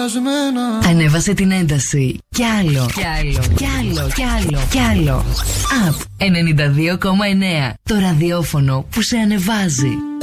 κουρασμένα. Ανέβασε την ένταση. Κι άλλο. Κι άλλο. Κι άλλο. Κι άλλο. Κι άλλο. Up 92,9. Το ραδιόφωνο που σε ανεβάζει.